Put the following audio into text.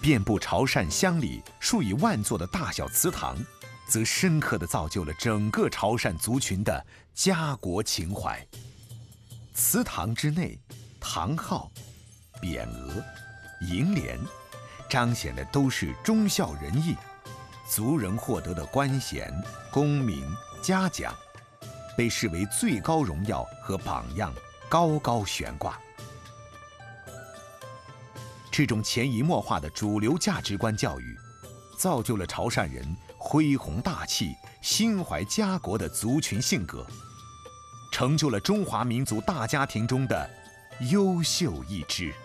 遍布潮汕乡里数以万座的大小祠堂，则深刻地造就了整个潮汕族群的家国情怀。祠堂之内，堂号、匾额、楹联，彰显的都是忠孝仁义，族人获得的官衔、功名、嘉奖，被视为最高荣耀和榜样，高高悬挂。这种潜移默化的主流价值观教育，造就了潮汕人恢宏大气、心怀家国的族群性格，成就了中华民族大家庭中的优秀一支。